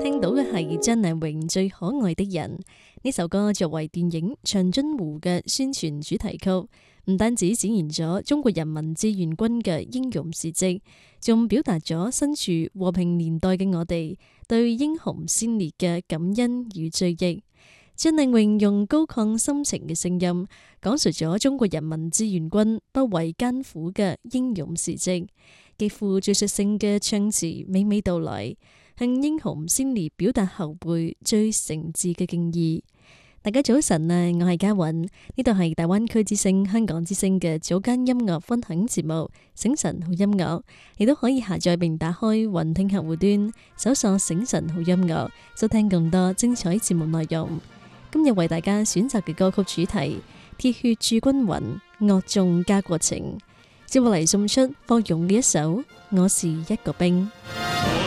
聽到嘅係張麗穎最可愛的人呢首歌，作為電影《長津湖》嘅宣傳主題曲，唔單止展現咗中國人民志願軍嘅英勇事蹟，仲表達咗身處和平年代嘅我哋對英雄先烈嘅感恩與追憶。張麗穎用高亢深情嘅聲音，講述咗中國人民志願軍不畏艱苦嘅英勇事蹟，極富敘述性嘅唱詞娓娓道來，向英雄先烈表達後輩最誠摯嘅敬意。大家早晨啊，我係嘉韻，呢度係大灣區之聲香港之聲嘅早間音樂分享節目醒晨好音樂，亦都可以下載並打開雲聽客戶端，搜索醒晨好音樂，收聽更多精彩節目內容。今日為大家選擇嘅歌曲主題：鐵血駐軍魂，惡縱家國情。接落嚟送出霍勇嘅一首《我是一個兵》。